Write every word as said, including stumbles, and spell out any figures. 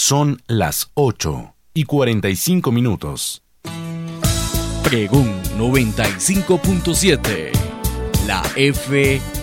Son las ocho y cuarenta y cinco minutos. Pregún noventa y cinco punto siete. La F